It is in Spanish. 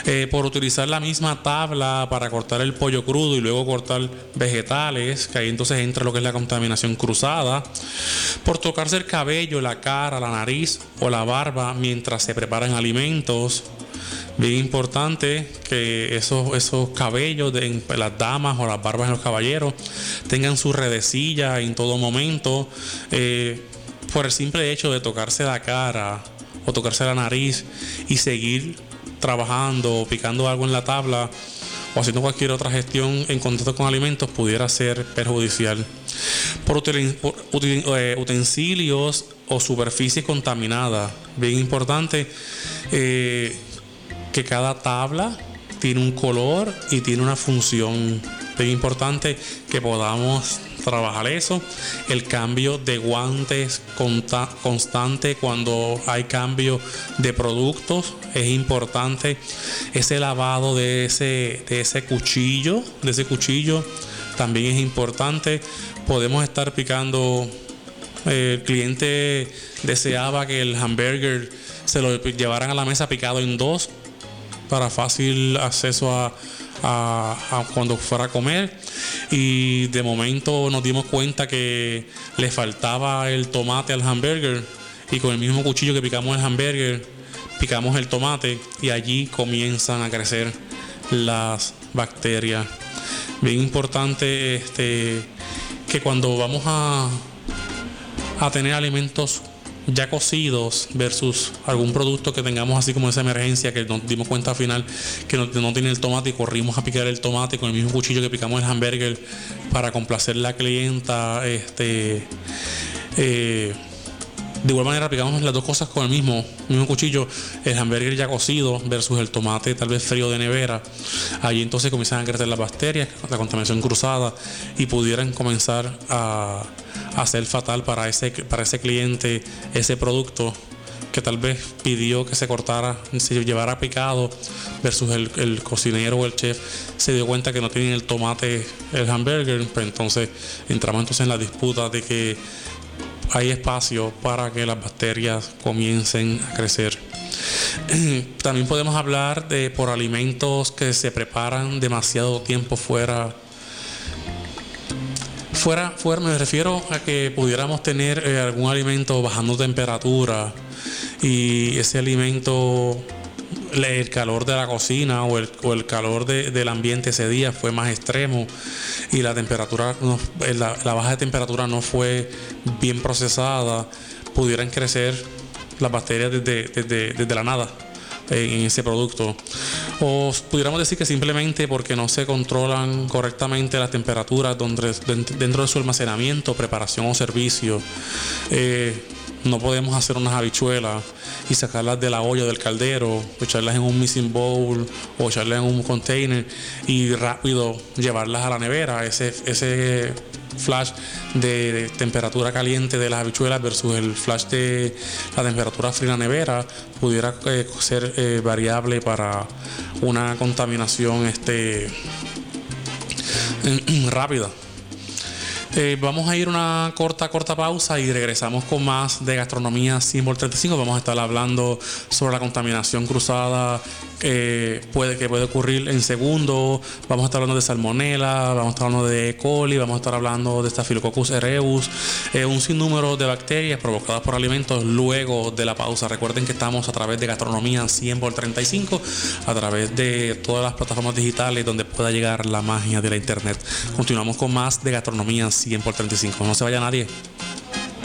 por utilizar la misma tabla para cortar el pollo crudo y luego cortar vegetales, que ahí entonces entra lo que es la contaminación cruzada, por tocarse el cabello, la cara, la nariz o la barba mientras se preparan alimentos. Bien importante que esos cabellos de las damas o las barbas de los caballeros tengan su redecilla en todo momento. Por el simple hecho de tocarse la cara o tocarse la nariz y seguir trabajando o picando algo en la tabla o haciendo cualquier otra gestión en contacto con alimentos pudiera ser perjudicial. Por utensilios o superficies contaminadas. Bien importante que cada tabla tiene un color y tiene una función. Bien importante que podamos trabajar eso. El cambio de guantes constante cuando hay cambio de productos es importante. Ese lavado de ese cuchillo también es importante. Podemos estar picando. El cliente deseaba que el hamburger se lo llevaran a la mesa picado en dos para fácil acceso a cuando fuera a comer, y de momento nos dimos cuenta que le faltaba el tomate al hamburger y con el mismo cuchillo que picamos el hamburger picamos el tomate y allí comienzan a crecer las bacterias. Bien importante que cuando vamos a tener alimentos ya cocidos versus algún producto que tengamos así como esa emergencia que nos dimos cuenta al final que no tiene el tomate y corrimos a picar el tomate con el mismo cuchillo que picamos el hamburger para complacer la clienta, de igual manera picamos las dos cosas con el mismo cuchillo, el hamburger ya cocido versus el tomate tal vez frío de nevera. Allí entonces comienzan a crecer las bacterias, la contaminación cruzada, y pudieran comenzar a ser fatal para ese cliente ese producto que tal vez pidió que se cortara, se llevara picado, versus el cocinero o el chef se dio cuenta que no tienen el tomate el hamburger. Pues entonces entramos en la disputa de que hay espacio para que las bacterias comiencen a crecer. También podemos hablar de por alimentos que se preparan demasiado tiempo fuera, me refiero a que pudiéramos tener algún alimento bajando temperatura y ese alimento, el calor de la cocina o el calor del ambiente ese día fue más extremo y la temperatura, la baja de temperatura no fue bien procesada, pudieran crecer las bacterias desde la nada en ese producto. O pudiéramos decir que simplemente porque no se controlan correctamente las temperaturas dentro de su almacenamiento, preparación o servicio. No podemos hacer unas habichuelas y sacarlas de la olla, del caldero, echarlas en un mixing bowl o echarlas en un container y rápido llevarlas a la nevera. Ese flash de temperatura caliente de las habichuelas versus el flash de la temperatura fría en la nevera pudiera ser variable para una contaminación rápida. Vamos a ir una corta pausa y regresamos con más de Gastronomía 100x35. Vamos a estar hablando sobre la contaminación cruzada que puede ocurrir en segundos. Vamos a estar hablando de salmonela, vamos a estar hablando de E. coli, vamos a estar hablando de Staphylococcus aureus, un sinnúmero de bacterias provocadas por alimentos luego de la pausa. Recuerden que estamos a través de Gastronomía 100x35, a través de todas las plataformas digitales donde pueda llegar la magia de la internet. Continuamos con más de Gastronomía 100x35. No se vaya nadie.